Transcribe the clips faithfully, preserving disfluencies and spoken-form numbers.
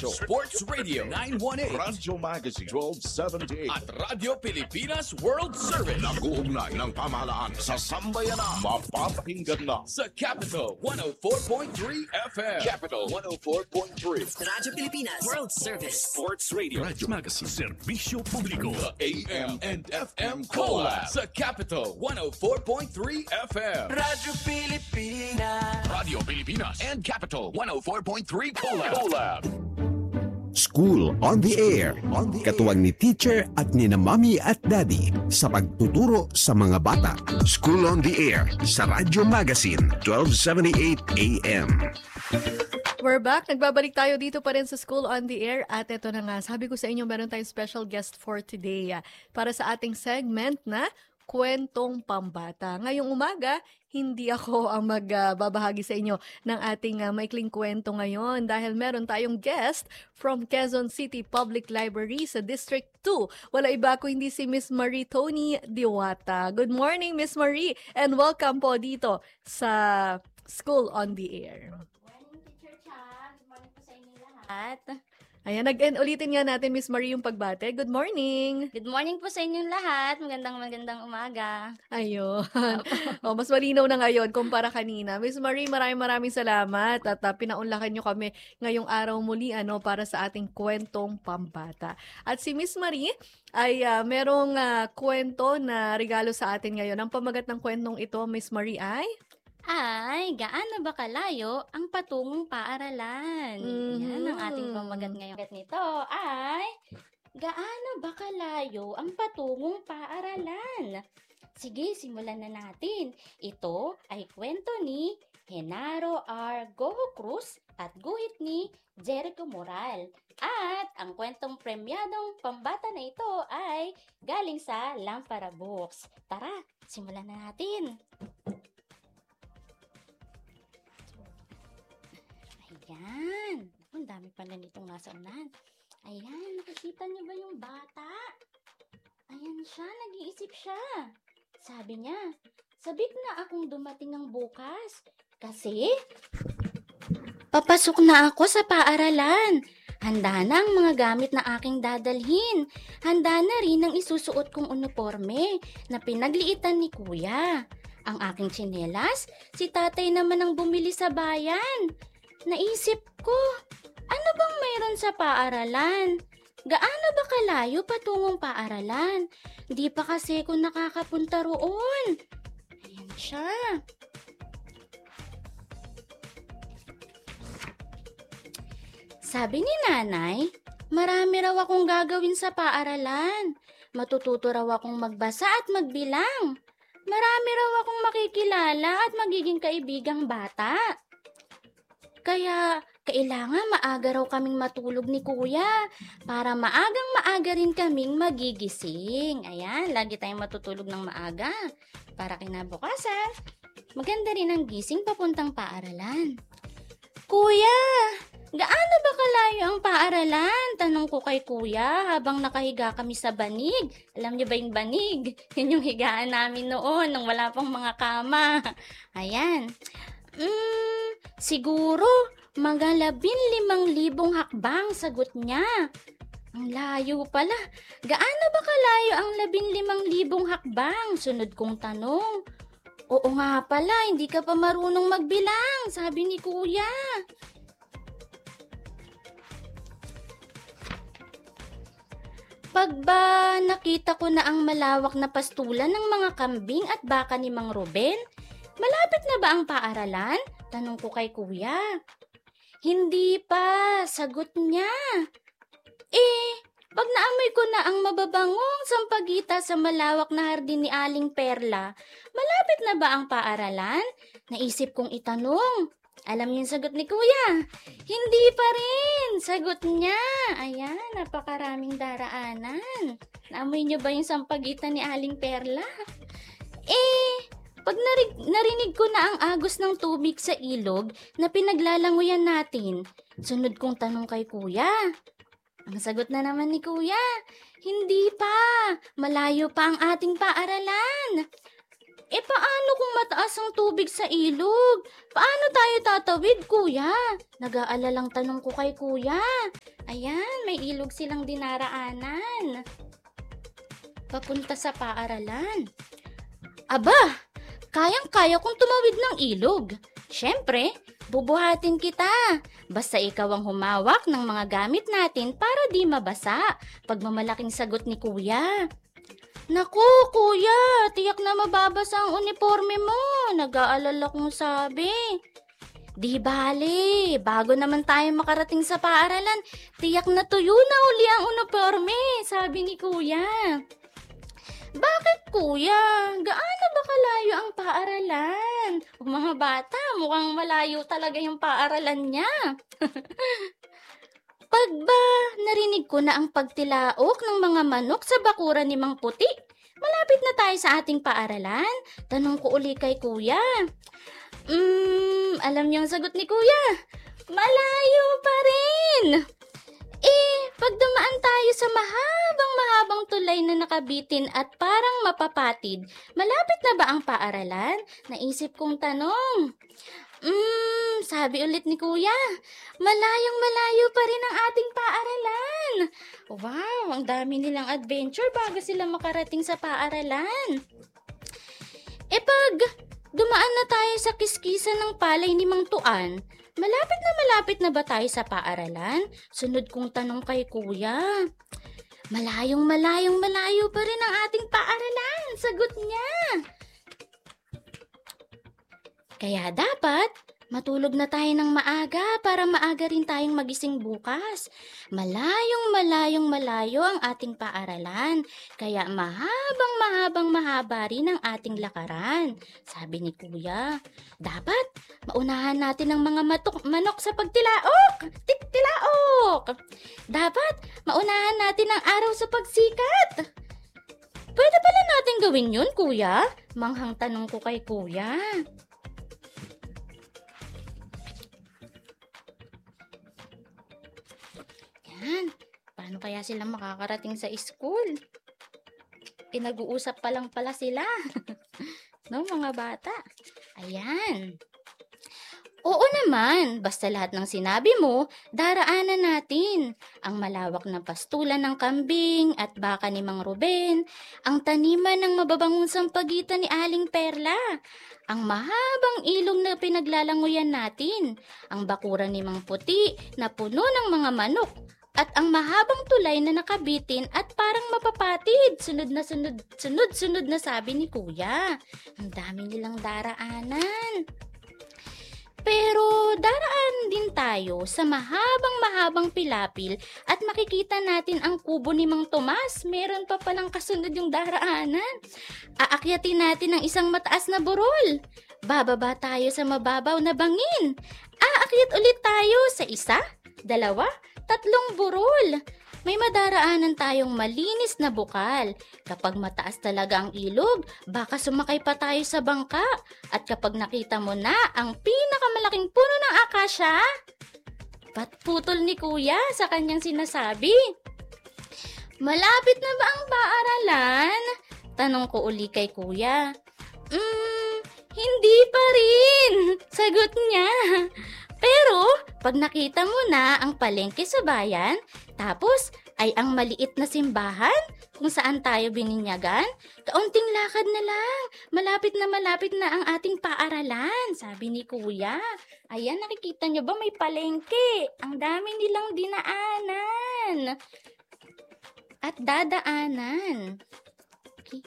eighty-eight, Sports Radio nine eighteen, Radyo Magazine twelve seventy-eight, at Radyo Pilipinas World Service. Nag-uugnay ng pamahalaan sa sambayanan. Mapapakinggan na sa Capital one oh four point three F M. Capital one oh four point three. Radyo Pilipinas World Service. Sports Radio. Radyo Magazine. Serbisyo Publiko. The A M and F M Collab sa Capital one oh four point three F M. Radyo Pilipinas. Radio Pilipinas and Capital one oh four point three Collab. Collab. School on the Air. Katuwang ni teacher at ni na mommy at daddy sa pagtuturo sa mga bata. School on the Air sa Radyo Magazine twelve seventy-eight A M. We're back. Nagbabalik tayo dito pa rin sa School on the Air. At ito na nga, sabi ko sa inyo, meron tayong special guest for today ah, para sa ating segment na Kwentong Pambata. Ngayong umaga, hindi ako ang magbabahagi uh, sa inyo ng ating uh, maikling kwento ngayon dahil meron tayong guest from Quezon City Public Library sa District two. Wala iba ko hindi si Miss Marie Tony Diwata. Good morning, Miss Marie, and welcome po dito sa School on the Air. At ayan, nag-end ulitin nga natin, Miss Marie, yung pagbate. Good morning! good morning po sa inyong lahat. Magandang magandang umaga. Ayun. Oh, mas malinaw na ngayon kumpara kanina. Miss Marie, maraming maraming salamat at uh, pinaunlakan nyo kami ngayong araw muli ano, para sa ating kwentong pambata. At si Miss Marie ay uh, merong uh, kwento na regalo sa atin ngayon. Ang pamagat ng kwentong ito, Miss Marie, ay... Ay, gaano ba kalayo ang patungong paaralan? Mm-hmm. Yan ang ating pamagat ngayon. Nito ay, gaano ba kalayo ang patungong paaralan? Sige, simulan na natin. Ito ay kwento ni Genaro R. Goho Cruz at guhit ni Jericho Moral. At ang kwentong premyadong pambata na ito ay galing sa Lampara Books. Tara, simulan na natin. Ayan. Ang dami pala nitong nasa unahan. Ayan, nakikita niyo ba yung bata? Ayan siya, nag-iisip siya. Sabi niya, sabik na akong dumating ng bukas. Kasi, papasok na ako sa paaralan. Handa na ang mga gamit na aking dadalhin. Handa na rin ang isusuot kong uniforme na pinagliitan ni kuya. Ang aking tsinelas, si tatay naman ang bumili sa bayan. Naisip ko, ano bang mayroon sa paaralan? Gaano ba kalayo patungong paaralan? Di pa kasi ako nakakapunta roon. Ayan siya. Sabi ni nanay, marami raw akong gagawin sa paaralan. Matututo raw akong magbasa at magbilang. Marami raw akong makikilala at magiging kaibigang bata. Kaya, kailangan maaga raw kaming matulog ni kuya para maagang maaga rin kaming magigising. Ayan, lagi tayong matutulog ng maaga para kinabukasan. Maganda rin ang gising papuntang paaralan. Kuya, gaano ba kalayo ang paaralan? Tanong ko kay kuya habang nakahiga kami sa banig. Alam niyo ba yung banig? Yun yung higaan namin noon nung wala pang mga kama. Ayan. Hmm, siguro mga labin limang libong hakbang, sagot niya. Ang layo pala. Gaano ba kalayo ang labin limang libong hakbang? Sunod kong tanong. Oo nga pala, hindi ka pa marunong magbilang, sabi ni kuya. Pag ba nakita ko na ang malawak na pastulan ng mga kambing at baka ni Mang Ruben, malapit na ba ang paaralan? Tanong ko kay kuya. Hindi pa, sagot niya. Eh, pag naamoy ko na ang mababangong sampagita sa malawak na hardin ni Aling Perla, malapit na ba ang paaralan? Naisip kong itanong. Alam niyo yung sagot ni kuya? Hindi pa rin, sagot niya. Ayan, napakaraming daraanan. Naamoy niyo ba yung sampagita ni Aling Perla? Eh, pag narig, narinig ko na ang agos ng tubig sa ilog na pinaglalanguyan natin, sunod kong tanong kay kuya. Ang sagot na naman ni kuya, hindi pa, malayo pa ang ating paaralan. E paano kung mataas ang tubig sa ilog? Paano tayo tatawid, kuya? Nag-aalalang tanong ko kay kuya. Ayan, may ilog silang dinaraanan. Papunta sa paaralan. Aba, kayang-kaya kong tumawid ng ilog. Siyempre, bubuhatin kita. Basta ikaw ang humawak ng mga gamit natin para di mabasa. Pagmamalaking sagot ni kuya. Naku, kuya, tiyak na mababasa ang uniforme mo. Nag-aalala kong sabi. Di bale, bago naman tayo makarating sa paaralan, tiyak na tuyo na uli ang uniforme, sabi ni kuya. Bakit, kuya? Gaano ba kalayo ang paaralan? O mga bata, mukhang malayo talaga yung paaralan niya. Pag ba narinig ko na ang pagtilaok ng mga manok sa bakuran ni Mang Puti, malapit na tayo sa ating paaralan? Tanong ko uli kay kuya. Hmm, alam niyo ang sagot ni kuya. Malayo pa rin. Eh, pag dumaan tayo sa mahabang-mahabang tulay na nakabitin at parang mapapatid, malapit na ba ang paaralan? Naisip kong tanong. Hmm, sabi ulit ni kuya, malayong-malayo pa rin ang ating paaralan. Wow, ang dami nilang adventure bago sila makarating sa paaralan. E pag dumaan na tayo sa kiskisan ng palay ni Mang Tuan, malapit na malapit na ba tayo sa paaralan? Sunod kong tanong kay kuya. Malayong malayong malayo pa rin ang ating paaralan, sagot niya. Kaya dapat matulog na tayo ng maaga para maaga rin tayong magising bukas. Malayong malayong malayo ang ating paaralan, kaya mahabang mahabang mahaba rin ang ating lakaran, sabi ni kuya. Dapat maunahan natin ang mga matok, manok sa pagtilaok. Tiktilaok! Dapat maunahan natin ang araw sa pagsikat. Pwede pala natin gawin yun, kuya? Manghang tanong ko kay kuya. Yan, paano kaya sila makakarating sa school? Pinag-uusap pa lang pala sila. No, mga bata? Ayan. Oo naman, basta lahat ng sinabi mo, daraanan natin. Ang malawak na pastulan ng kambing at baka ni Mang Ruben, ang taniman ng mababangong sampagitan ni Aling Perla, ang mahabang ilog na pinaglalanguyan natin, ang bakuran ni Mang Puti na puno ng mga manok, at ang mahabang tulay na nakabitin at parang mapapatid. Sunod na sunod, sunod, sunod na sabi ni kuya. Ang dami nilang daraanan. Pero daraan din tayo sa mahabang-mahabang pilapil at makikita natin ang kubo ni Mang Tomas. Meron pa palang kasunod yung daraanan. Aakyatin natin ang isang mataas na burol. Bababa tayo sa mababaw na bangin. Aakyat ulit tayo sa isa, dalawa, tatlong burol. May madaraanan tayong malinis na bukal. Kapag mataas talaga ang ilog, baka sumakay pa tayo sa bangka. At kapag nakita mo na ang pinakamalaking puno ng akasya, patputol ni kuya sa kanyang sinasabi. Malapit na ba ang paaralan? Tanong ko uli kay kuya. Hmm, hindi pa rin, sagot niya. Pero, pag nakita mo na ang palengke sa bayan, tapos ay ang maliit na simbahan kung saan tayo bininyagan, kaunting lakad na lang, malapit na malapit na ang ating paaralan, sabi ni kuya. Ayan, nakikita niyo ba may palengke? Ang dami nilang dinaanan at dadaanan. Okay.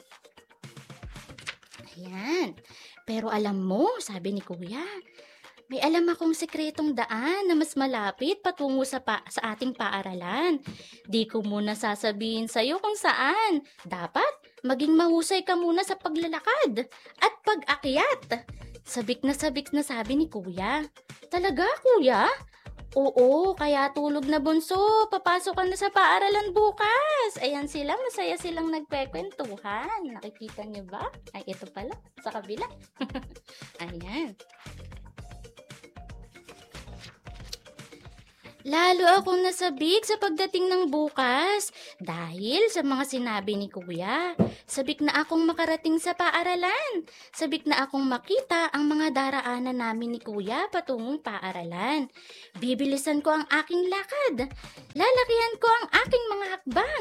Ayan. Pero alam mo, sabi ni kuya, may alam akong sekretong daan na mas malapit patungo sa, pa, sa ating paaralan. Di ko muna sasabihin sa'yo kung saan. Dapat maging mahusay ka muna sa paglalakad at pag-akyat. Sabik na sabik na sabi ni kuya. Talaga, kuya? Oo, kaya tulog na bunso. Papasok ka na sa paaralan bukas. Ayan sila, masaya silang nagpekwentuhan. Nakikita niyo ba? Ay, ito pala, sa kabila. Ayan. Lalo akong nasabik sa pagdating ng bukas dahil sa mga sinabi ni Kuya. Sabik na akong makarating sa paaralan. Sabik na akong makita ang mga daraanan namin ni Kuya patungong paaralan. Bibilisan ko ang aking lakad. Lalakihan ko ang aking mga hakbang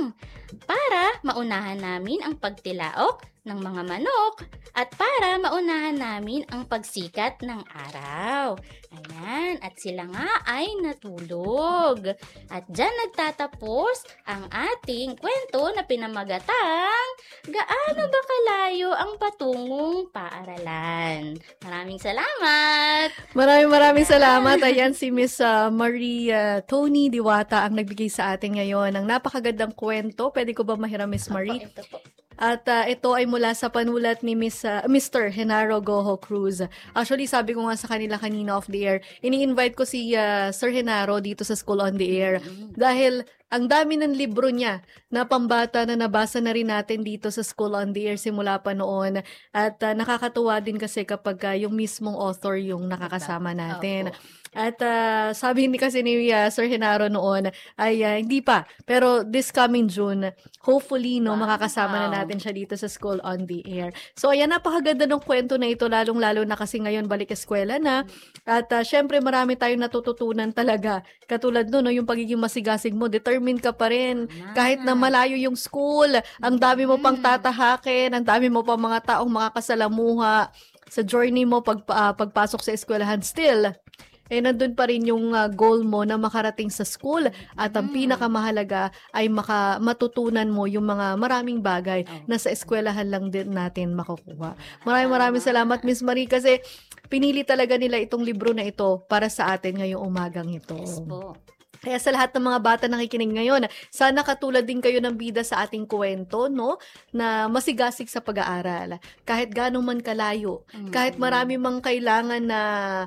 para maunahan namin ang pagtilaok ng mga manok at para maunahan namin ang pagsikat ng araw. Ayan, at sila nga ay natulog. At dyan nagtatapos ang ating kwento na pinamagatang Gaano ba kalayo ang patungong paaralan? Maraming salamat! Maraming maraming salamat. Ayan si Miss uh, Maria Tony Diwata ang nagbigay sa atin ngayon ng napakagandang kwento. Pwede ko ba mahiram, Miss Marie? Ito po. At uh, ito ay mula sa panulat ni Miss uh, Mister Genaro Goho Cruz. Actually, sabi ko nga sa kanila kanina off the air, ini-invite ko si uh, Sir Genaro dito sa School on the Air. Dahil ang dami ng libro niya na pambata na nabasa na rin natin dito sa School on the Air simula pa noon. At uh, nakakatuwa din kasi kapag uh, yung mismong author yung nakakasama natin. At uh, sabi ni kasi ni uh, Sir Genaro noon ay uh, hindi pa. Pero this coming June, hopefully no, makakasama na natin siya dito sa School on the Air. So ayan, napakaganda ng kwento na ito, lalong-lalo na kasi ngayon balik eskwela na. At uh, syempre marami tayong natututunan talaga. Katulad no, no, yung pagiging masigasig mo, determined ka pa rin. Kahit na malayo yung school, ang dami mo pang tatahakin, ang dami mo pang mga taong makakasalamuha sa journey mo pag, uh, pagpasok sa eskwelahan. Still, eh nandun pa rin yung uh, goal mo na makarating sa school at ang pinakamahalaga ay maka, matutunan mo yung mga maraming bagay na sa eskwelahan lang din natin makukuha. Maraming maraming salamat, Miss Marie, kasi pinili talaga nila itong libro na ito para sa atin ngayong umagang ito. Yes po. Kaya sa lahat ng mga bata nakikinig ngayon, sana katulad din kayo ng bida sa ating kwento, no? Na masigasig sa pag-aaral. Kahit gano'n man kalayo, mm-hmm. kahit marami mang kailangan na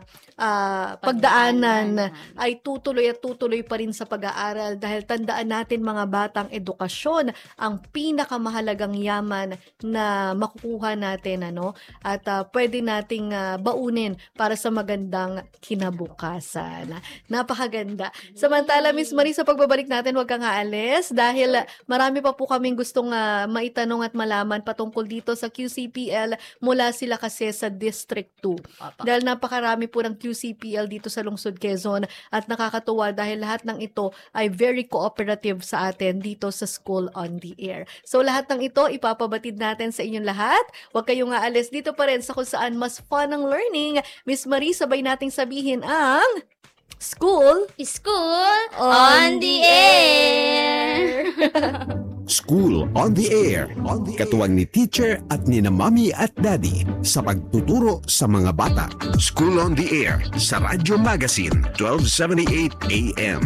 uh, pagdaanan, ay tutuloy at tutuloy pa rin sa pag-aaral. Dahil tandaan natin mga batang, edukasyon ang pinakamahalagang yaman na makukuha natin, ano? At uh, pwede nating uh, baunin para sa magandang kinabukasan. Napakaganda. Samantala, Miss Marie, sa pagbabalik natin, huwag kang aalis dahil marami pa po kaming gustong uh, maitanong at malaman patungkol dito sa Q C P L mula sila kasi sa District two. Apa. Dahil napakarami po ng Q C P L dito sa Lungsod Quezon at nakakatuwa dahil lahat ng ito ay very cooperative sa atin dito sa School on the Air. So lahat ng ito ipapabatid natin sa inyong lahat. Huwag kayong aalis, dito pa rin sa kung saan mas fun ang learning. Miss Marie, sabay nating sabihin ang School School on the Air. School on the Air. Katuwang ni teacher at ni na mommy at daddy sa pagtuturo sa mga bata. School on the Air sa Radyo Magazine twelve seventy-eight A M.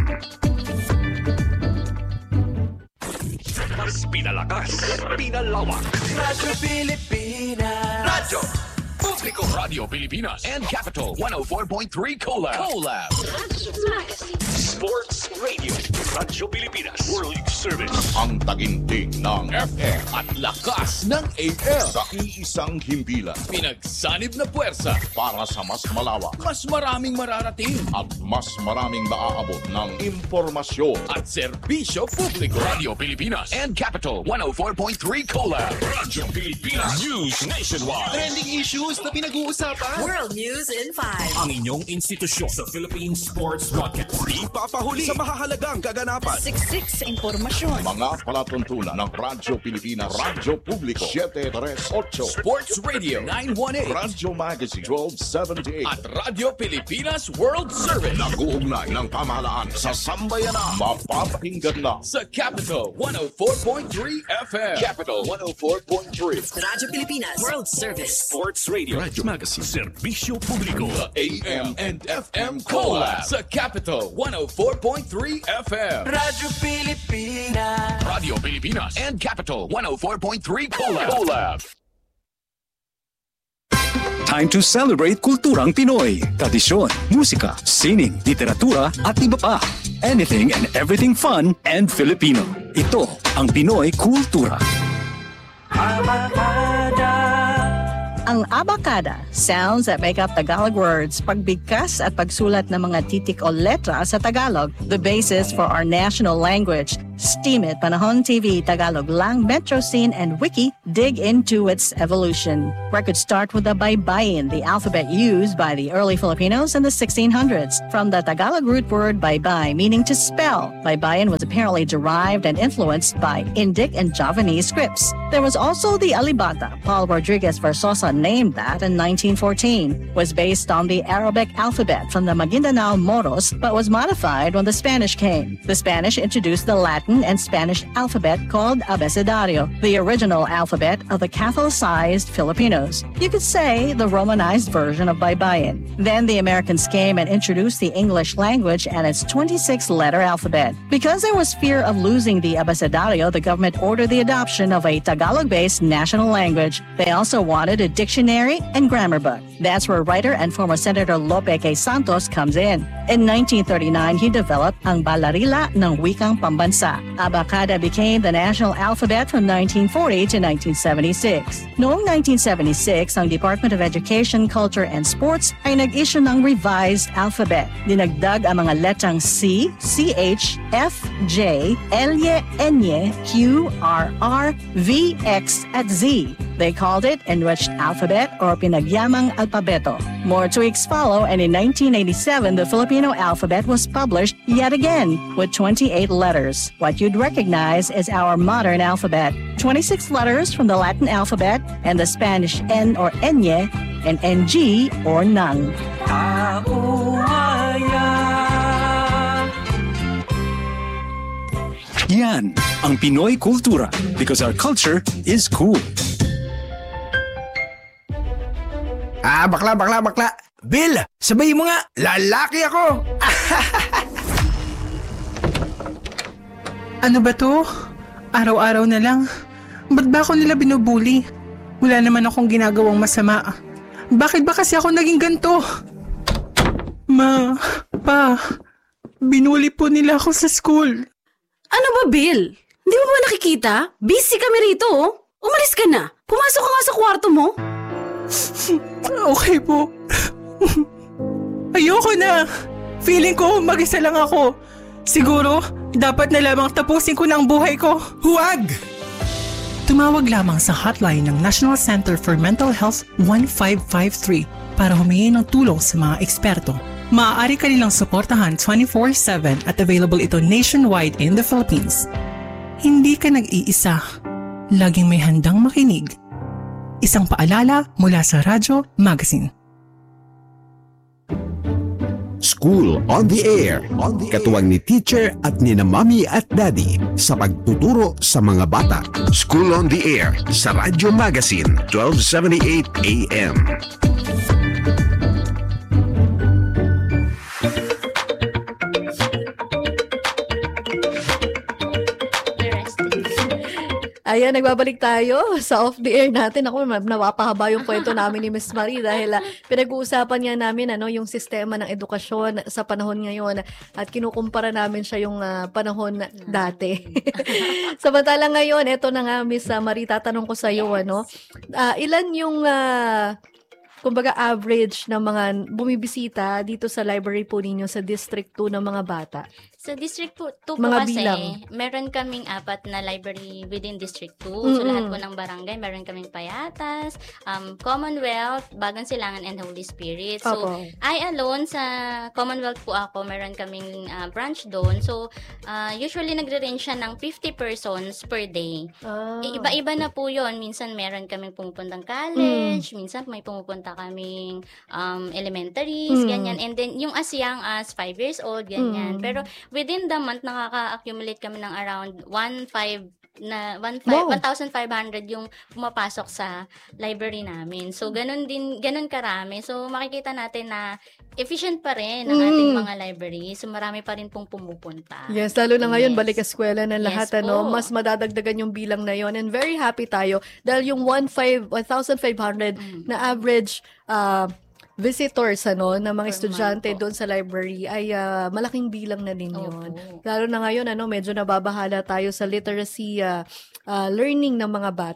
Mas pinalakas, pinalawak. Radyo Pilipinas. Radyo Publiko Radio Pilipinas and Capital one oh four point three Collab. Collab. Sports Radio. Radyo Pilipinas. World Service. Ang taginting ng F M at lakas ng A M. sa iisang himpilan Pinagsanib na puwersa para sa mas malawak mas maraming mararating at mas maraming maaabot ng impormasyon. at serbisyo publiko. Radio Pilipinas and Capital one oh four point three Collab. Radyo Pilipinas. News Nationwide. Trending issues na pinag-uusapan. World News in five. Ang inyong institusyon sa Philippine Sports Broadcast. Di papahuli sa mahahalagang kaganapan. Siksik sa impormasyon. Mga palatuntunan ng Radyo Pilipinas, Radyo Publiko seven three eight, Sports Radio nine one eight Radyo Magazine twelve seventy-eight at Radio Pilipinas World Service nag-uugnay ng pamahalaan sa sambayanan. Mapapakinggan na sa Capital one oh four point three F M. Capital one oh four point three. Radyo Pilipinas World Service. Sports Radio. Radyo Magazine. Serbisyo publiko. A M and F M Collab sa Capital one oh four point three F M. Radyo Pilipinas. Radio Pilipinas and Capital one oh four point three Collab. Collab. Time to celebrate kulturang Pinoy. Tradisyon, musika, sining, literatura at iba pa. Anything and everything fun and Filipino. Ito ang Pinoy Kultura. Ang abacada, sounds that make up Tagalog words, pagbigkas at pagsulat ng mga titik o letra sa Tagalog, the basis for our national language. Steam It, Panahon T V, Tagalog Lang, Metro Scene, and Wiki dig into its evolution. Where could start with the baybayin, the alphabet used by the early Filipinos in the sixteen hundreds. From the Tagalog root word baybay, meaning to spell, baybayin was apparently derived and influenced by Indic and Javanese scripts. There was also the alibata. Paul Rodriguez Versosa named that in nineteen fourteen. Was based on the Arabic alphabet from the Maguindanao Moros, but was modified when the Spanish came. The Spanish introduced the Latin and Spanish alphabet called abecedario, the original alphabet of the Catholicized Filipinos. You could say the Romanized version of baybayin. Then the Americans came and introduced the English language and its twenty-six letter alphabet. Because there was fear of losing the abecedario, the government ordered the adoption of a Tagalog-based national language. They also wanted a dictionary and grammar book. That's where writer and former Senator Lope K. Santos comes in. In nineteen thirty-nine, he developed ang Balarila ng Wikang Pambansa. Abacada became the national alphabet from nineteen forty to nineteen seventy-six. Noong nineteen seventy-six, ang Department of Education, Culture, and Sports ay nag-issue ng revised alphabet. Dinagdag ang mga letrang C, C H, F, J, L, N, Q, R, R, V, X, at Z. They called it Enriched Alphabet or Pinagyamang Alpabeto. More tweaks follow, and in nineteen eighty-seven, the Filipino alphabet was published yet again with twenty-eight letters. What you'd recognize is our modern alphabet. twenty-six letters from the Latin alphabet and the Spanish N or Enye and N G or nang. Yan ang Pinoy Kultura because our culture is cool. Ah, bakla, bakla, bakla. Bill, sabayin mo nga, lalaki ako. Ano ba to? Araw-araw na lang. Ba't ba ako nila binubuli? Wala naman akong ginagawang masama. Bakit ba kasi ako naging ganito? Ma, pa, binuli po nila ako sa school. Ano ba, Bill? Hindi mo ba nakikita? Busy kami rito, oh. Umalis ka na. Pumasok ka nga sa kwarto mo. Okay po. Ayoko na. Feeling ko mag-isa lang ako. Siguro, dapat na lamang tapusin ko ng buhay ko. Huwag! Tumawag lamang sa hotline ng National Center for Mental Health one five five three para humingi ng tulong sa mga eksperto. Maaari ka nilang suportahan twenty-four seven at available ito nationwide in the Philippines. Hindi ka nag-iisa. Laging may handang makinig. Isang paalala mula sa Radyo Magazine. School on the Air. Katuwang ni teacher at ni na mommy at daddy sa pagtuturo sa mga bata. School on the Air sa Radyo Magazine, twelve seventy-eight A M. Ayan, nagbabalik tayo sa off the air natin. Ako, napapahaba yung kwento namin ni Miss Marie dahil uh, pinag-uusapan niya namin ano, yung sistema ng edukasyon sa panahon ngayon at kinukumpara namin siya yung uh, panahon dati. Samantala ngayon, eto na nga Miss Marie, tatanong ko sa iyo, yes. ano, uh, ilan yung uh, kumbaga average ng mga bumibisita dito sa library po ninyo sa District two ng mga bata? Sa District two po Mga kasi, bilang. meron kaming apat na library within District two. Mm-mm. So, lahat po ng barangay, meron kaming Payatas, um, Commonwealth, Bagong Silangan, and Holy Spirit. So, Opo. I alone, sa Commonwealth po ako, meron kaming uh, branch doon. So, uh, usually nagre-range siya ng fifty persons per day. Ah. I- Iba-iba na po yon. Minsan meron kaming pumupuntang college, minsan may pumupunta kaming um, elementaries, Mm. ganyan. And then, yung as young as five years old, ganyan. Mm. Pero, within the month, nakaka-accumulate kami ng around one five na one thousand five hundred yung pumapasok sa library namin. So, ganun din, ganun karami. So, makikita natin na efficient pa rin ang Mm. ating mga library. So, marami pa rin pong pumupunta. Yes, lalo na ngayon, Yes. balik eskwela na lahat, Yes ano, po. mas madadagdagan yung bilang na yon, and very happy tayo dahil yung one thousand five hundred Mm. na average uh, visitors ano ng mga Per estudyante month po. doon sa library ay ah, malaking bilang na din yun. Opo. Lalo na ngayon ano, medyo nababahala tayo sa literacy ah, ah, learning ng mga bata.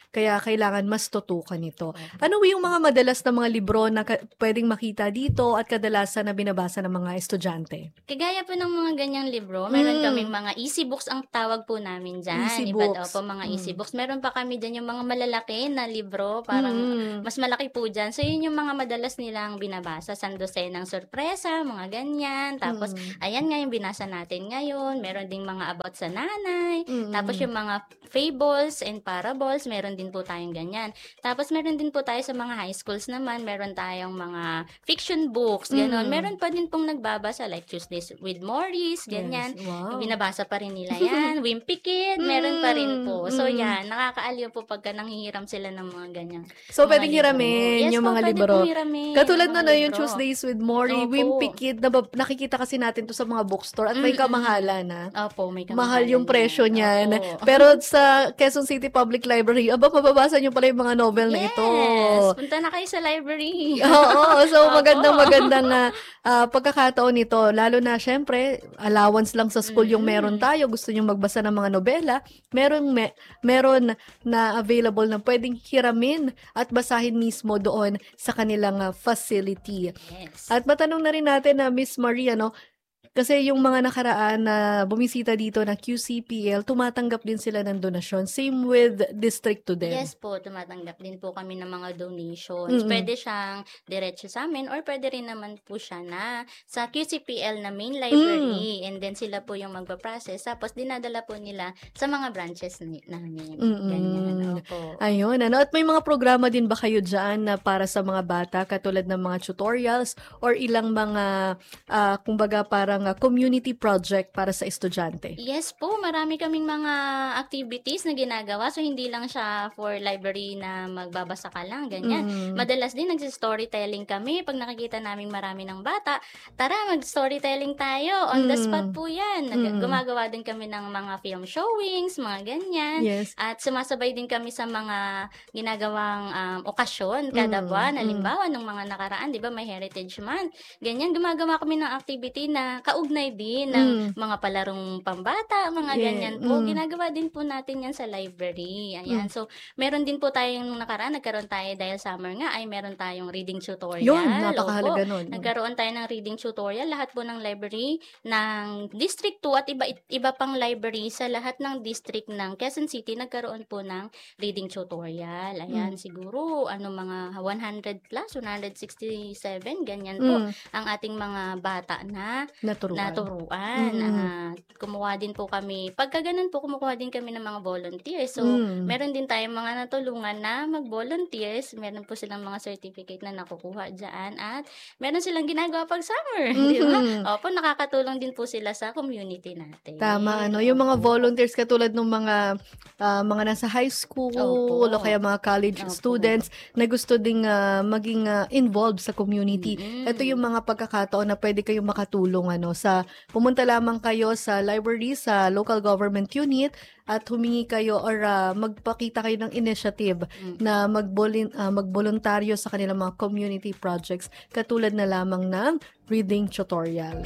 Kaya kailangan mas tutukan ito. Ano yung mga madalas na mga libro na ka- pwedeng makita dito at kadalasan na binabasa ng mga estudyante? Kagaya po ng mga ganyang libro, meron Mm. kaming mga easy books ang tawag po namin dyan. Easy Iba books. daw po mga Mm. easy books. Meron pa kami dyan yung mga malalaki na libro, parang Mm. mas malaki po dyan. So, yun yung mga madalas nilang binabasa. Sandosenang Sorpresa, mga ganyan. Tapos, Mm. ayan nga yung binasa natin ngayon. Meron ding mga about sa nanay. Mm. Tapos, yung mga fables and parables, meron din po tayong ganyan. Tapos, meron din po tayo sa mga high schools naman. Meron tayong mga fiction books, gano'n. Mm. Meron pa din pong nagbabasa like Tuesdays with Morris, ganyan. Yes. Wow. Binabasa pa rin nila yan. Wimpy Kid, meron pa rin po. So, Mm. yan. Nakakaaliw po pagka nanghihiram sila ng mga ganyan. So, mga pwedeng libro. hiramin Yes yung po, mga pwede libro. po hiramin Katulad yung na mga na yung libro. Tuesdays with Maury, Opo. Wimpy Kid, na ba- nakikita kasi natin to sa mga bookstore at may Mm-mm. kamahalan na. Opo, may Mahal kamahalan yung presyo yan. niyan. Opo. Pero sa Quezon City Public Library, aba, mababasa nyo pala yung mga novel na ito. Yes, punta na kayo sa library. Oo, so Opo. magandang magandang uh, uh, pagkakataon nito. Lalo na syempre, allowance lang sa school yung meron tayo. Gusto nyo magbasa ng mga nobela. Meron, me, meron na available na pwedeng hiramin at basahin mismo doon sa kanilang uh, facility. Yes. At matanong na rin natin na Miss Maria, no? Kasi yung mga nakaraan na bumisita dito na Q C P L, tumatanggap din sila ng donasyon. Same with District two din. Yes po, tumatanggap din po kami ng mga donations. Mm-mm. Pwede siyang diretso sa amin or pwede rin naman po siya na sa Q C P L na main library and then sila po yung magpa-process tapos dinadala po nila sa mga branches ni- namin. Mm-mm. Ganyan. Opo. Ayun, ano? At may mga programa din ba kayo dyan na para sa mga bata katulad ng mga tutorials or ilang mga, ah, kumbaga parang ah, community project para sa estudyante? Yes po, marami kaming mga activities na ginagawa. So, hindi lang siya for library na magbabasa ka lang, ganyan. Mm. Madalas din nagsi-storytelling kami. Pag nakikita namin marami ng bata, tara, mag-storytelling tayo. On the Mm. spot po yan. Nag- Mm. Gumagawa din kami ng mga film showings, mga ganyan. Yes. At sumasabay din kami sa mga ginagawang um, okasyon kada Mm. buwan. Mm. Halimbawa, nung mga nakaraan, di ba, may Heritage Month. Ganyan, gumagawa kami ng activity na kaugnay din ng Mm. mga palarong pambata, mga Yeah. ganyan po. Mm. Ginagawa din po natin yan sa library. Ayan. Mm. So, meron din po tayong nung nakaraan, nagkaroon tayo dahil summer nga, ay meron tayong reading tutorial. Yun, napakahalaga Opo. nun. Nagkaroon tayo ng reading tutorial. Lahat po ng library ng District two at iba, iba pang library sa lahat ng district ng Quezon City, nagkaroon po ng reading tutorial. Ayan, Mm. siguro, ano, mga one hundred plus, one hundred sixty-seven, ganyan po, Mm. ang ating mga bata na Naturuan. naturuan. Mm. Ah, kumuha din po kami, pagka ganun po, kumukuha din kami ng mga volunteers. So, Mm. meron din tayong mga natulungan na mag-volunteers. Meron po silang mga certificate na nakukuha dyan at meron silang ginagawa pag summer. Di ba? Mhm. Opo, nakakatulong din po sila sa community natin. Tama, ano, yung mga volunteers katulad ng mga ah, mga nasa high school Opo. o kaya mga college Opo. students na gusto ding ah, maging ah, involved sa community. Mm-mm. Ito yung mga pagkakataon na pwede kayong makatulong ano sa pumunta lamang kayo sa library sa local government unit at humingi kayo or ah, magpakita kayo ng initiative Mm. na magbolin, ah, magboluntaryo sa kanilang mga community projects katulad na lamang ng reading tutorial.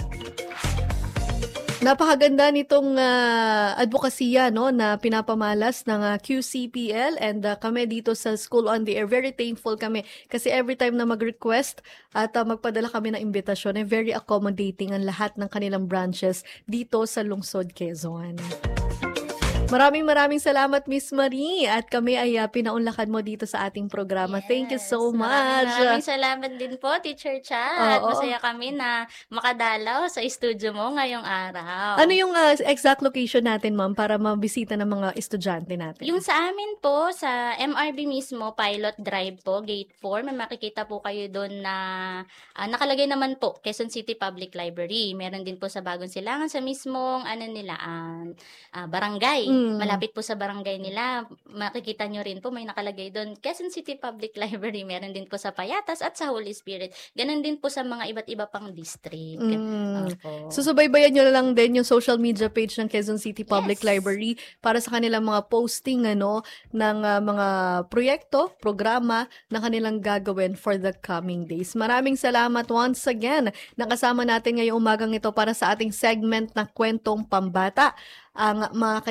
Napakaganda nitong uh, advokasya no na pinapamalas ng uh, Q C P L and uh, kami dito sa School on the Air very thankful kami kasi every time na mag-request at uh, magpadala kami ng imbitasyon ay very accommodating ang lahat ng kanilang branches dito sa Lungsod, Quezon. Maraming maraming salamat Miss Marie at kami ay uh, pinaunlakan mo dito sa ating programa. Thank you so Maraming, much. maraming salamat din po, Teacher Cha. At Oo. masaya kami na makadalaw sa studio mo ngayong araw. Ano yung uh, exact location natin, ma'am, para mabisita ng mga estudyante natin? Yung sa amin po, sa M R B mismo, Pilot Drive po, Gate four, may makikita po kayo doon na ah, nakalagay naman po, Quezon City Public Library. Meron din po sa Bagong Silangan sa mismong ano nila, ah, ah, barangay. Mm. Malapit po sa barangay nila. Makikita nyo rin po, may nakalagay doon, Quezon City Public Library. Meron din po sa Payatas at sa Holy Spirit. Ganon din po sa mga iba't iba pang district. Mm. Opo. Susubaybayan nyo na lang din yung social media page ng Quezon City Public Yes. Library para sa kanilang mga posting ano ng ah, mga proyekto, programa na kanilang gagawin for the coming days. Maraming salamat once again. Nakasama natin ngayong umagang ito para sa ating segment na Kwentong Pambata. Ang mga kaibigan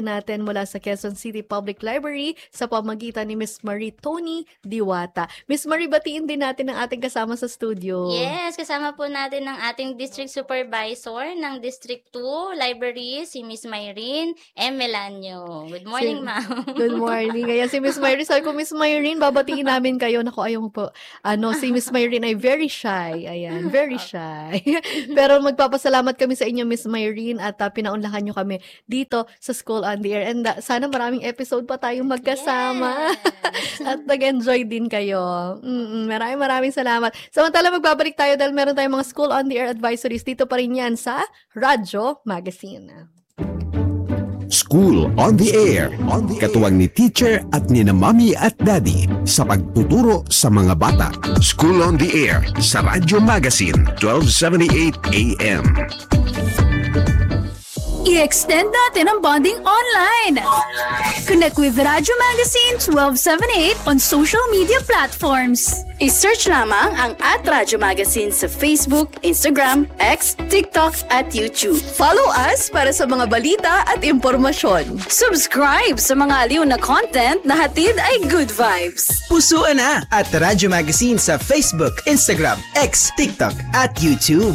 natin mula sa Quezon City Public Library sa pamagitan ni Miss Marie Tony Diwata. Miss Marie, batiin din natin ang ating kasama sa studio. Yes, kasama po natin ang ating District Supervisor ng District two Library, si Miss Myrene M. Melanio. Good morning, Si- ma'am. Good morning. Kaya si Miss Myrene, sabi ko, Miss Myrene, babatiin namin kayo. Naku, ayaw po. Ano, si Miss Myrene ay very shy. Ayan, very shy. Pero magpapasalamat kami sa inyo, Miss Myrene, at uh, pinaunlakan nyo kami dito sa School on the Air. And uh, sana maraming episode pa tayong magkasama. At nag-enjoy din kayo. Mm-mm, maraming maraming salamat. Samantala, magbabalik tayo dahil meron tayong mga School on the Air advisories. Dito pa rin yan sa Radyo Magazine. School on the Air. Katuwang ni teacher at ni na mommy at daddy sa pagtuturo sa mga bata. School on the Air sa Radyo Magazine, twelve seventy-eight A M. I-extend natin ang bonding online. Connect with Radyo Magazine twelve seventy-eight on social media platforms. I-search lamang ang at Radyo Magazine sa Facebook, Instagram, X, TikTok at YouTube. Follow us para sa mga balita at impormasyon. Subscribe sa mga aliw na content na hatid ay good vibes. Pusuan na at Radyo Magazine sa Facebook, Instagram, X, TikTok at YouTube.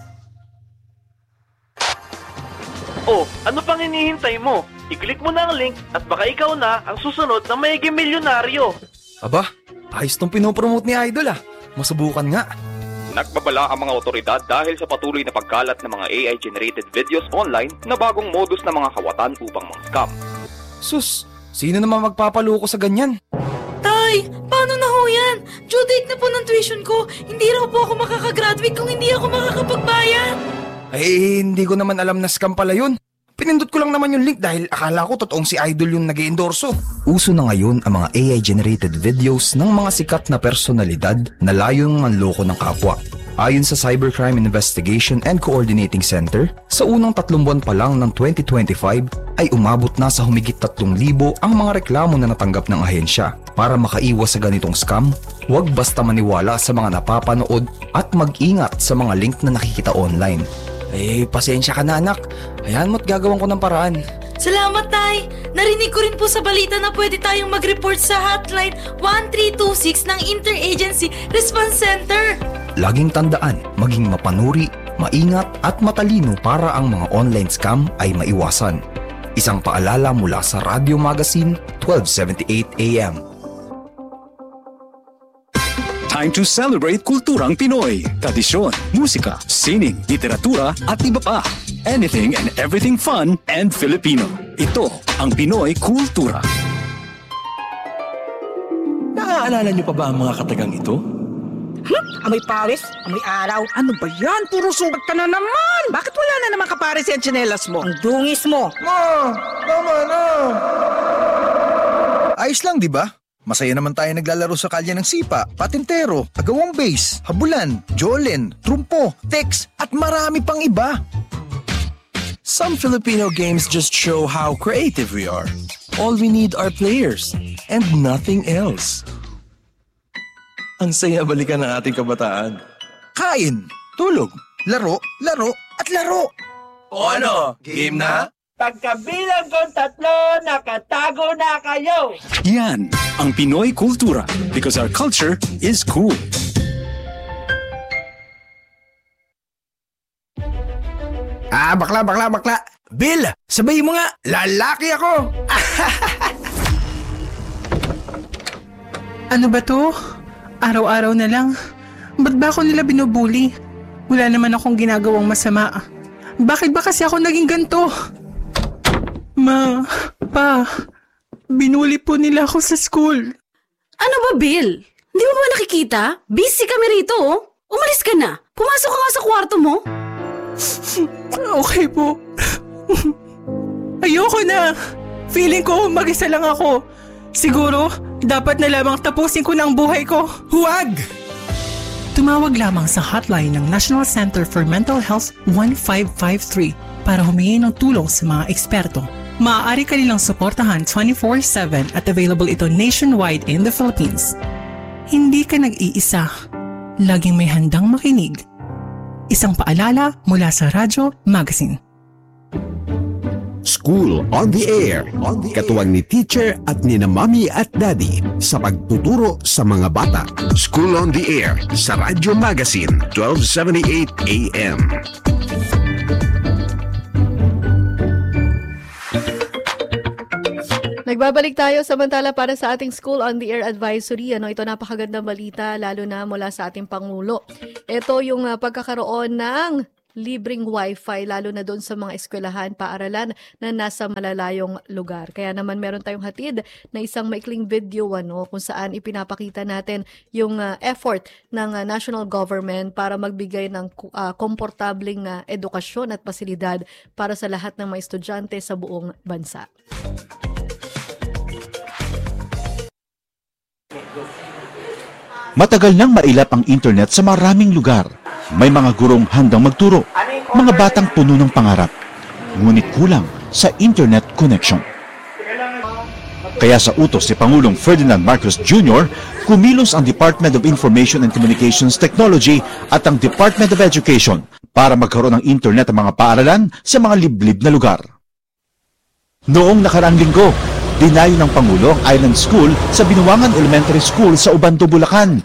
Oh, ano pang hinihintay mo? I-click mo na ang link at baka ikaw na ang susunod na mayiging milyonaryo. Aba, ayos tong pinopromote ni Idol ah. Masubukan nga. Nagbabala ang mga otoridad dahil sa patuloy na pagkalat ng mga A I-generated videos online na bagong modus ng mga kawatan upang mga-scam. Sus, sino naman magpapaloko sa ganyan? Tay, paano na ho yan? Due date na po ng tuition ko. Hindi raw po ako makakagraduate kung hindi ako makakapagbayad. Eh, hindi ko naman alam na scam pala yun. Pinindot ko lang naman yung link dahil akala ko totoong si Idol yung nag-i-endorso. Uso na ngayon ang mga A I-generated videos ng mga sikat na personalidad na layong manloko ng kapwa. Ayon sa Cybercrime Investigation and Coordinating Center, sa unang tatlong buwan pa lang ng twenty twenty-five ay umabot na sa humigit tatlong libo ang mga reklamo na natanggap ng ahensya. Para makaiwas sa ganitong scam, huwag basta maniwala sa mga napapanood at mag-ingat sa mga link na nakikita online. Eh, pasensya ka na anak. Hayaan mo't gagawin ko ng paraan. Salamat, Tay. Narinig ko rin po sa balita na pwede tayong mag-report sa hotline one three two six ng Interagency Response Center. Laging tandaan, maging mapanuri, maingat at matalino para ang mga online scam ay maiwasan. Isang paalala mula sa Radyo Magazine, twelve seventy-eight A M. Time to celebrate kulturang Pinoy. Tradisyon, musika, sining, literatura at iba pa. Anything and everything fun and Filipino. Ito ang Pinoy Kultura. Naaalala niyo pa ba ang mga katagang ito? Hmm? Amoy pares? Amoy araw? Ano ba yan? Puro sugat ka na naman! Bakit wala na naman kapares yung tsinelas mo? Ang dungis mo! Ma! Tama na! Ayos lang, di ba? Masaya naman tayo naglalaro sa kalye ng sipa, patintero, agawang base, habulan, jolen, trumpo, text, at marami pang iba. Some Filipino games just show how creative we are. All we need are players and nothing else. Ang saya balikan ng ating kabataan. Kain, tulog, laro, laro, at laro. O ano, game na? Pagkabilang kong tatlo, nakatago na kayo! Yan ang Pinoy Kultura because our culture is cool. Ah, bakla, bakla, bakla. Bill, sabayin mo nga, lalaki ako. Ano ba to? Araw-araw na lang. Ba't ba ako nila binubuli? Wala naman akong ginagawang masama. Bakit ba kasi ako naging ganito? Ma, pa, binuli po nila ako sa school. Ano ba, Bill? Hindi mo ba nakikita? Busy kami rito, oh. Umalis ka na. Pumasok ka nga sa kwarto mo. Okay po. Ayoko na. Feeling ko mag-isa lang ako. Siguro, dapat na lamang tapusin ko na ang buhay ko. Huwag! Tumawag lamang sa hotline ng National Center for Mental Health one five five three para humingi ng tulong sa mga eksperto. Maaari ka nilang suportahan twenty-four seven at available ito nationwide in the Philippines. Hindi ka nag-iisa. Laging may handang makinig. Isang paalala mula sa Radyo Magazine. School on the Air. Katuwang ni teacher at ni na mommy at daddy sa pagtuturo sa mga bata. School on the Air sa Radyo Magazine, twelve seventy-eight A M. Nagbabalik tayo samantala para sa ating School on the Air Advisory. Ano, ito napakagandang balita lalo na mula sa ating Pangulo. Ito yung uh, pagkakaroon ng libreng wifi lalo na doon sa mga eskwelahan, paaralan na nasa malalayong lugar. Kaya naman meron tayong hatid na isang maikling video ano, kung saan ipinapakita natin yung uh, effort ng uh, national government para magbigay ng uh, komportabling uh, edukasyon at pasilidad para sa lahat ng mga estudyante sa buong bansa. Matagal nang mailap ang internet sa maraming lugar. May mga gurong handang magturo, mga batang puno ng pangarap, ngunit kulang sa internet connection. Kaya sa utos si Pangulong Ferdinand Marcos Junior, kumilos ang Department of Information and Communications Technology at ang Department of Education para magkaroon ng internet ang mga paaralan sa mga liblib na lugar. Noong nakaraang linggo, dinayo ng Pangulo ang Island School sa Binuangan Elementary School sa Ubando, Bulacan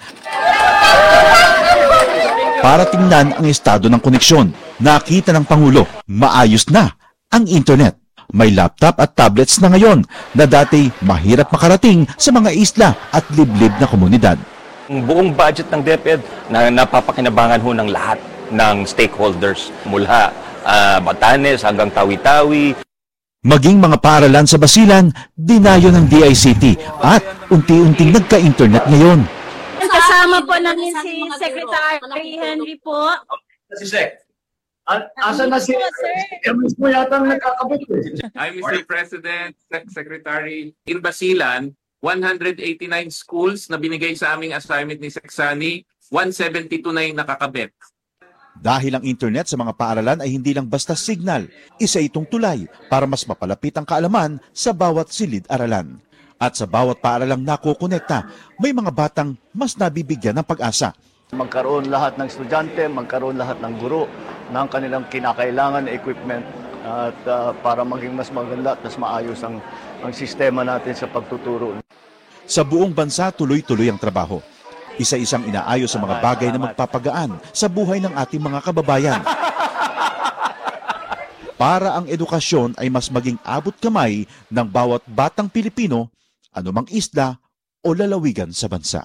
para tingnan ang estado ng koneksyon. Nakita ng Pangulo, maayos na ang internet. May laptop at tablets na ngayon na dati mahirap makarating sa mga isla at liblib na komunidad. Ang buong budget ng DepEd na napapakinabangan ho ng lahat ng stakeholders mula uh, Batanes hanggang Tawi-Tawi. Maging mga paaralan sa Basilan, dinayo ng D I C T at unti-unting nagka-internet ngayon. Kasama po namin si Secretary Henry po. Si Sec. Asan na si... Emis mo yata ang nakakabot eh. I'm Mister President, Sec Secretary. In Basilan, one hundred eighty-nine schools na binigay sa aming assignment ni Secsani, one seventy-two na yung nakakabit. Dahil ang internet sa mga paaralan ay hindi lang basta signal, isa itong tulay para mas mapalapit ang kaalaman sa bawat silid-aralan. At sa bawat paaralang nakokonekta, may mga batang mas nabibigyan ng pag-asa. Magkaroon lahat ng estudyante, magkaroon lahat ng guro ng kanilang kinakailangan na equipment at uh, para maging mas maganda at mas maayos ang, ang sistema natin sa pagtuturo. Sa buong bansa, tuloy-tuloy ang trabaho. Isa-isang inaayos sa mga bagay na magpapagaan sa buhay ng ating mga kababayan. Para ang edukasyon ay mas maging abot kamay ng bawat batang Pilipino, anumang isla o lalawigan sa bansa.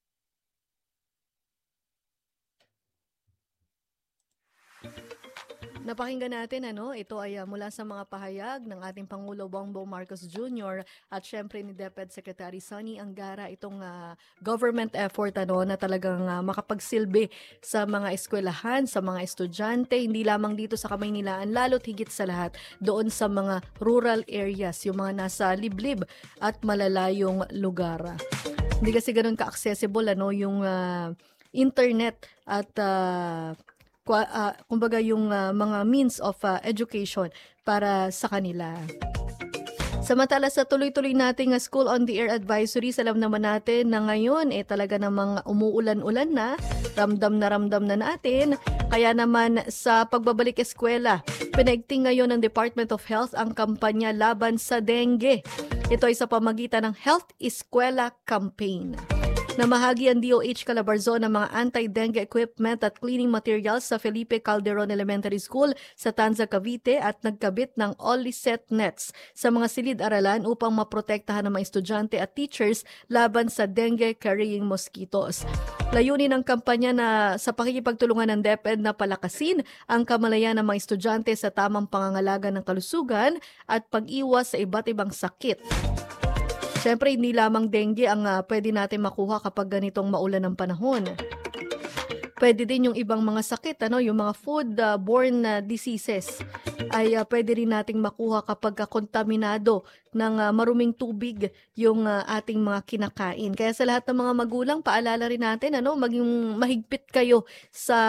Napakinggan natin, ano, ito ay uh, mula sa mga pahayag ng ating Pangulo Bongbong Marcos Junior at syempre ni DepEd Secretary Sonny Angara, itong uh, government effort ano, na talagang uh, makapagsilbi sa mga eskwelahan, sa mga estudyante, hindi lamang dito sa Kamaynilaan, lalo't higit sa lahat doon sa mga rural areas, yung mga nasa liblib at malalayong lugar. Hindi kasi ganun ka-accessible ano, yung uh, internet at uh, Uh, kumbaga yung uh, mga means of uh, education para sa kanila. Samantala sa tuloy-tuloy nating uh, School on the Air Advisory, alam naman natin na ngayon eh talaga namang umuulan-ulan na, ramdam na ramdam na natin. Kaya naman sa pagbabalik eskwela, pinaigting ngayon ng Department of Health ang kampanya laban sa dengue. Ito ay sa pamagitan ng Health Eskwela Campaign. Namahagi ang D O H Calabarzon ng mga anti-dengue equipment at cleaning materials sa Felipe Calderon Elementary School sa Tanza, Cavite at nagkabit ng Oliset nets sa mga silid-aralan upang maprotektahan ng mga estudyante at teachers laban sa dengue-carrying mosquitoes. Layunin ng kampanya na sa pakikipagtulungan ng DepEd na palakasin ang kamalayan ng mga estudyante sa tamang pangangalaga ng kalusugan at pag-iwas sa iba't ibang sakit. Siyempre, hindi lamang dengue ang uh, pwede natin makuha kapag ganitong maulan ng panahon. Pwede din yung ibang mga sakit, ano, yung mga food-borne uh, diseases ay uh, pwede rin nating makuha kapag uh, kontaminado ng uh, maruming tubig yung uh, ating mga kinakain. Kaya sa lahat ng mga magulang, paalala rin natin, ano, maging mahigpit kayo sa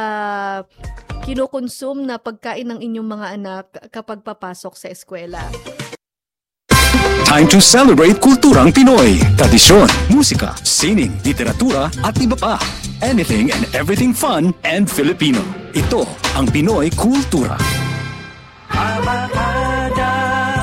kinokonsum na pagkain ng inyong mga anak kapag papasok sa eskwela. Time to celebrate kulturang Pinoy. Tradisyon, musika, sining, literatura at iba pa. Anything and everything fun and Filipino. Ito ang Pinoy Kultura. Abang ada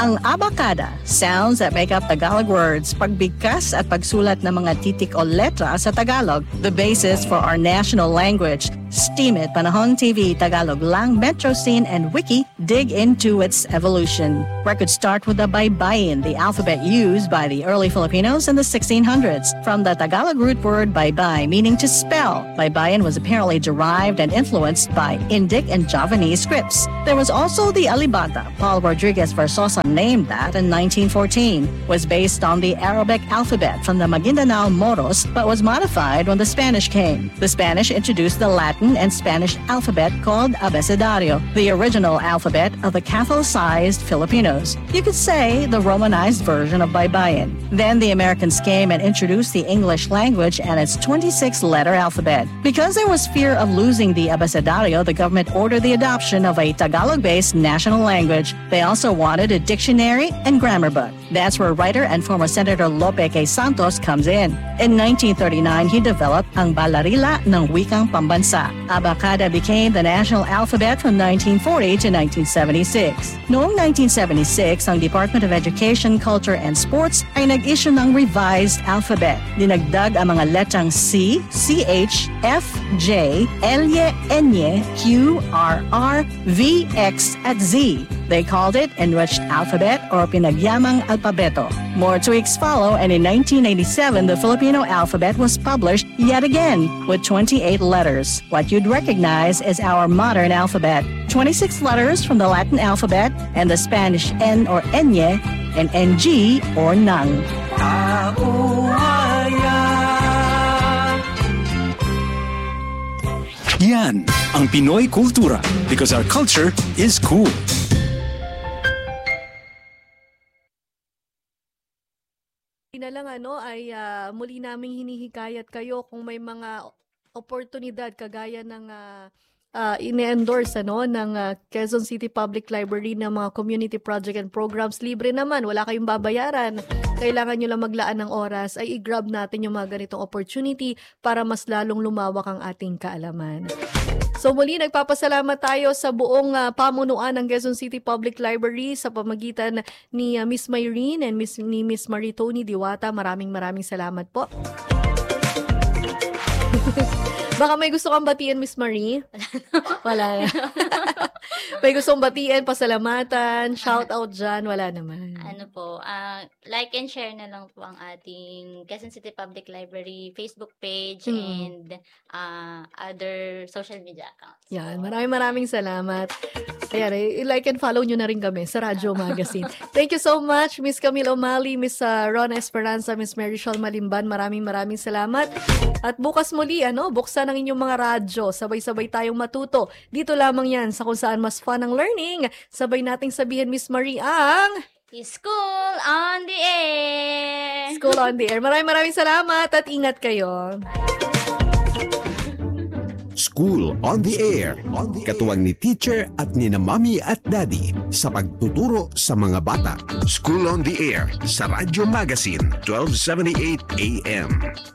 Ang abacada, sounds that make up Tagalog words, pagbigkas at pagsulat ng mga titik o letra sa Tagalog, the basis for our national language. Steam It, Panahon T V, Tagalog Lang, Metro Scene, and Wiki dig into its evolution. Records start with the baybayin, the alphabet used by the early Filipinos in the sixteen hundreds. From the Tagalog root word baybay, meaning to spell, baybayin was apparently derived and influenced by Indic and Javanese scripts. There was also the alibata. Paul Rodriguez Versosa named that in nineteen fourteen, was based on the Arabic alphabet from the Maguindanao Moros, but was modified when the Spanish came. The Spanish introduced the Latin and Spanish alphabet called abecedario, the original alphabet of the Catholicized Filipinos. You could say the Romanized version of baybayin. Then the Americans came and introduced the English language and its twenty-six letter alphabet. Because there was fear of losing the abecedario, the government ordered the adoption of a Tagalog-based national language. They also wanted a dictionary and grammar book. That's where writer and former Senator Lope K. Santos comes in. In nineteen thirty-nine, he developed ang Balarila ng Wikang Pambansa. Abacada became the national alphabet from nineteen forty to nineteen seventy-six. Noong nineteen seventy-six, ang Department of Education, Culture and Sports ay nag-issue ng revised alphabet. Dinagdag ang mga letrang C, C H, F, J, L, N, Q, R, R, V, X, at Z. They called it Enriched Alphabet or Pinagyamang Alpabeto. More tweaks follow, and in nineteen eighty-seven, the Filipino alphabet was published yet again with twenty-eight letters. What you'd recognize is our modern alphabet. twenty-six letters from the Latin alphabet and the Spanish N or Enye and N G or Nang. Yan ang Pinoy Kultura, because our culture is cool. Na lang ano ay uh, muli naming hinihikayat kayo kung may mga oportunidad kagaya ng uh, uh, ine-endorse ano ng uh, Quezon City Public Library ng mga community project and programs, libre naman, wala kayong babayaran. Kailangan nyo lang maglaan ng oras, ay i-grab natin yung mga ganitong opportunity para mas lalong lumawak ang ating kaalaman. So muli, nagpapasalamat tayo sa buong uh, pamunuan ng Quezon City Public Library sa pamagitan ni uh, Miss Myrene and Miss, ni Miss Marie Tony Diwata. Maraming maraming salamat po. Baka may gusto kang batiin, Miss Marie? Wala na. May gusto kong batiin, pasalamatan, shout out dyan, wala naman. Ano po, uh, like and share na lang po ang ating Quezon City Public Library Facebook page hmm. and uh, other social media accounts. Yan, maraming maraming salamat. Ayan, i-like and follow nyo na rin kami sa Radyo Magazine. Thank you so much, Miss Camille O'Malley, Miss uh, Rona Esperanza, Miss Mary Shawl Malimban. Maraming maraming salamat. At bukas muli, ano, buksan ang inyong mga radyo. Sabay-sabay tayong matuto. Dito lamang yan sa kung saan mas fun ang learning. Sabay nating sabihin, Miss Marie, ang... School on the Air! School on the Air. Maraming maraming salamat at ingat kayo. School on the Air. Katuwang ni teacher at ni na mommy at daddy sa pagtuturo sa mga bata. School on the Air sa Radyo Magazine, twelve seventy-eight A M.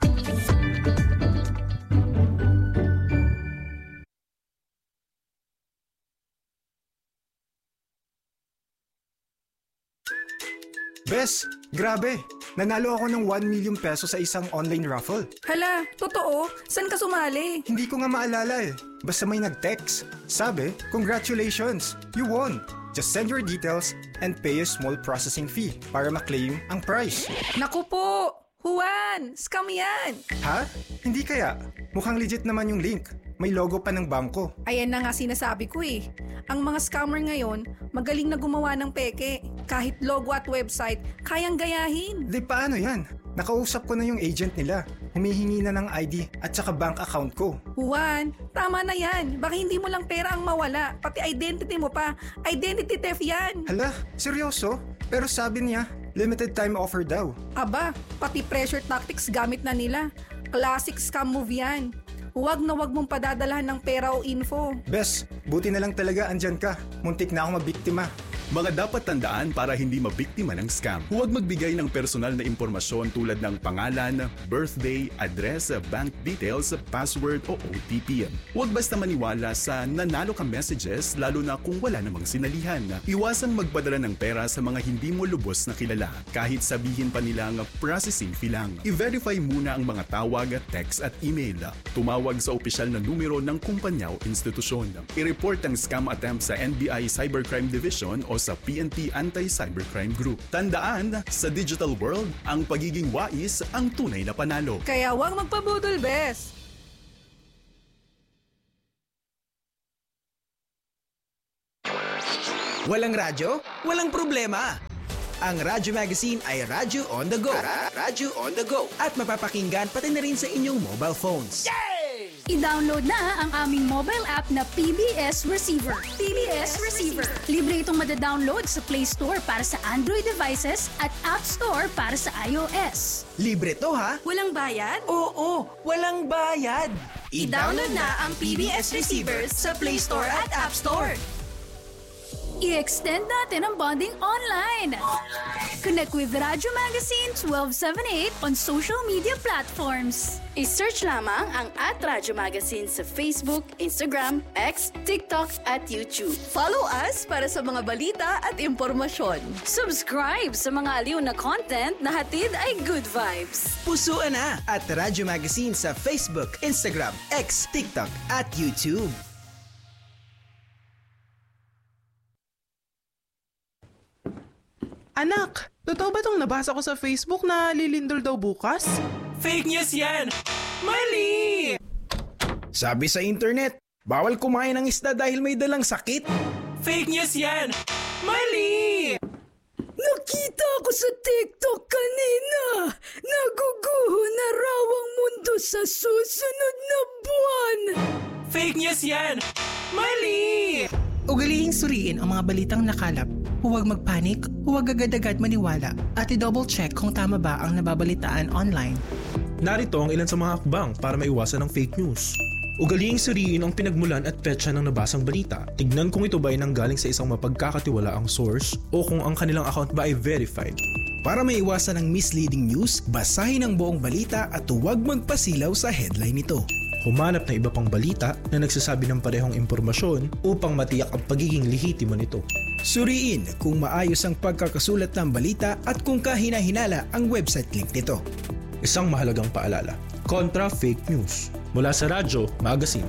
Bes, grabe! Nanalo ako ng one million pesos sa isang online raffle. Hala, totoo? Saan ka sumali? Hindi ko nga maalala eh. Basta may nag-text. Sabi, congratulations! You won! Just send your details and pay a small processing fee para ma-claim ang prize. Naku po! Juan! Scam yan! Ha? Hindi kaya? Mukhang legit naman yung link. May logo pa ng bangko. Ayan na nga sinasabi ko eh. Ang mga scammer ngayon, magaling na gumawa ng peke. Kahit logo at website, kayang gayahin. Di paano yan? Nakausap ko na yung agent nila. Humihingi na ng I D at saka bank account ko. Juan, tama na yan. Baka hindi mo lang pera ang mawala. Pati identity mo pa. Identity theft yan. Hala, seryoso? Pero sabi niya, limited time offer daw. Aba, pati pressure tactics gamit na nila. Classic scam move yan. Huwag na huwag mong padadalahan ng pera o info. Bes, buti na lang talaga andyan ka. Muntik na ako mabiktima. Mga dapat tandaan para hindi mabiktima ng scam. Huwag magbigay ng personal na impormasyon tulad ng pangalan, birthday, address, bank details, password o O T P. Huwag basta maniwala sa nanalo ka messages lalo na kung wala namang sinalihan. Iwasang magpadala ng pera sa mga hindi mo lubos na kilala kahit sabihin pa nilang processing fee lang. I-verify muna ang mga tawag, text at email. Tumawag sa opisyal na numero ng kumpanya o institusyon. I-report ang scam attempt sa N B I Cybercrime Division o sa P N P Anti-Cybercrime Group. Tandaan, sa digital world, ang pagiging wais ang tunay na panalo. Kaya huwag magpabudol, bes! Walang radyo? Walang problema! Ang Radyo Magazine ay Radyo on the go. Radyo on the go. At mapapakinggan pati na rin sa inyong mobile phones. I-download na ang aming mobile app na P B S Receiver. P B S Receiver. Libre itong madadownload sa Play Store para sa Android devices at App Store para sa iOS. Libre to ha? Walang bayad? Oo, walang bayad. I-download na ang P B S Receiver sa Play Store at App Store. I-extend natin ang bonding online. Connect with Radyo Magazine twelve seventy-eight on social media platforms. I-search lamang ang at Radyo Magazine sa Facebook, Instagram, X, TikTok at YouTube. Follow us para sa mga balita at impormasyon. Subscribe sa mga aliw na content na hatid ay good vibes. Pusuan na at Radyo Magazine sa Facebook, Instagram, X, TikTok at YouTube. Anak, totoo ba itong nabasa ko sa Facebook na lilindol daw bukas? Fake news yan! Mali! Sabi sa internet, bawal kumain ng isda dahil may dalang sakit. Fake news yan! Mali! Nakita ko sa TikTok kanina. Naguguho na raw ang mundo sa susunod na buwan. Fake news yan! Mali! Ugalihing suriin ang mga balitang nakalap. Huwag magpanik, huwag agad-agad maniwala, at i-double check kung tama ba ang nababalitaan online. Narito ang ilan sa mga hakbang para maiwasan ang fake news. Ugalihing suriin ang pinagmulan at petsa ng nabasang balita. Tignan kung ito ba ay nanggaling sa isang mapagkakatiwalaang source o kung ang kanilang account ba ay verified. Para maiwasan ang misleading news, basahin ang buong balita at huwag magpasilaw sa headline nito. Humanap ng iba pang balita na nagsasabi ng parehong impormasyon upang matiyak ang pagiging lehitimo nito. Suriin kung maayos ang pagkakasulat ng balita at kung kahina-hinala ang website link nito. Isang mahalagang paalala, kontra fake news. Mula sa Radyo Magazine.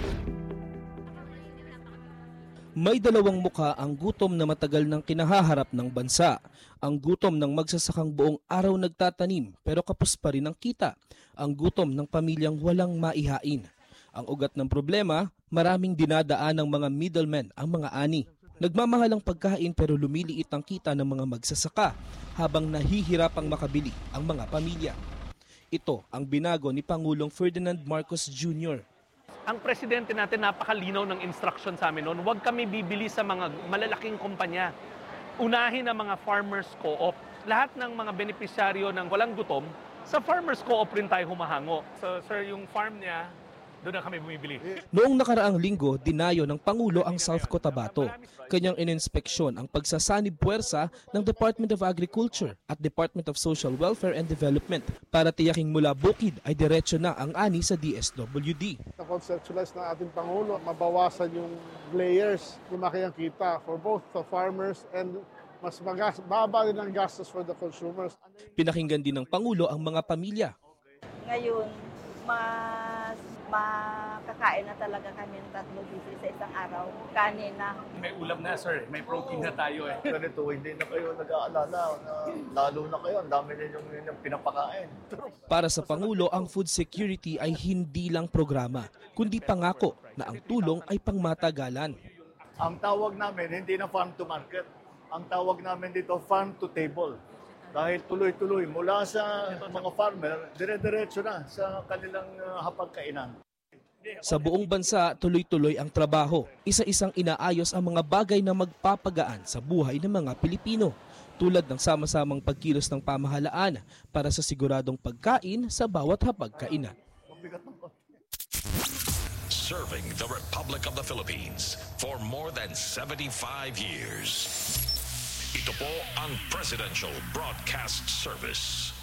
May dalawang mukha ang gutom na matagal nang kinahaharap ng bansa. Ang gutom ng magsasakang buong araw nagtatanim pero kapos pa rin ang kita. Ang gutom ng pamilyang walang maihain. Ang ugat ng problema, maraming dinadaan ng mga middlemen ang mga ani. Nagmamahal ang pagkain pero lumiliit ang kita ng mga magsasaka habang nahihirapang makabili ang mga pamilya. Ito ang binago ni Pangulong Ferdinand Marcos Junior Ang presidente natin napakalinaw ng instruction sa amin noon, huwag kami bibili sa mga malalaking kumpanya. Unahin ang mga farmers co-op. Lahat ng mga benepisyaryo ng walang gutom, sa farmers co-op rin tayo humahango. So sir, yung farm niya, doon na kami bumibili. Noong nakaraang linggo, dinayo ng Pangulo ang South Cotabato. Kanyang ininspeksyon ang pagsasanib puwersa ng Department of Agriculture at Department of Social Welfare and Development para tiyaking mula bukid ay diretso na ang ani sa D S W D. Na-conceptualize ng ating Pangulo, mabawasan yung layers, lumaki ang kita for both the farmers and mas magas, baba din ang gastos for the consumers. Pinakinggan din ng Pangulo ang mga pamilya. Ngayon, mas makakain na talaga kami ng tatlong beses sa isang araw. Kanin na. May ulam na sir, may protein na tayo eh. Ganito, hindi na kayo nag-aalala na lalo na kayo, ang dami na yung, yung pinapakain. Para sa Pangulo, ang food security ay hindi lang programa, kundi pangako na ang tulong ay pangmatagalan. Ang tawag namin, hindi na farm to market. Ang tawag namin dito, farm to table. Dahil tuloy-tuloy mula sa mga farmer, dire-diretso na sa kanilang uh, hapagkainan. Sa buong bansa, tuloy-tuloy ang trabaho. Isa-isang inaayos ang mga bagay na magpapagaan sa buhay ng mga Pilipino, tulad ng sama-samang pagkilos ng pamahalaan para sa siguradong pagkain sa bawat hapagkainan. Serving the Republic of the Philippines for more than seventy-five years. Ito po ang Presidential Broadcast Service.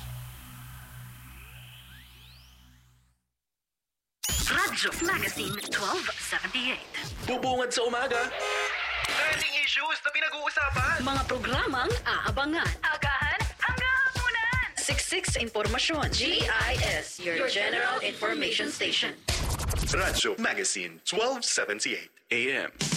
Radyo Magazine twelve seventy-eight. Bubungad sa umaga. Trending issues na pinag-uusapan. Mga programang aabangan. Agahan hanggang hapunan. Siksik sa impormasyon. G I S, your general information station. Radyo Magazine twelve seventy-eight A M.